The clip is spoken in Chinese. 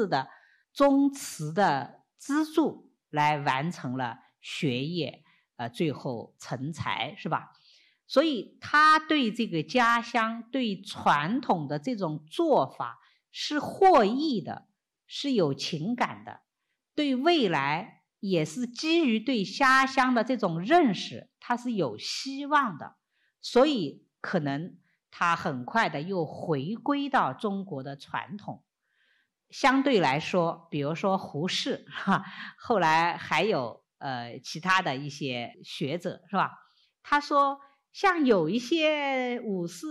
字的宗祠的资助来完成了学业，最后成才，是吧？所以他对这个家乡对传统的这种做法是获益的，是有情感的，对未来也是基于对家乡的这种认识，他是有希望的，所以可能他很快的又回归到中国的传统。相对来说，比如说胡适后来还有其他的一些学者，是吧？他说像有一些五四